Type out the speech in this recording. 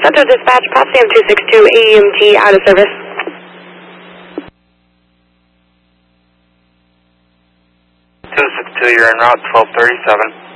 Central Dispatch, Potsdam 262, AEMT out of service. 262, you're en route 1237.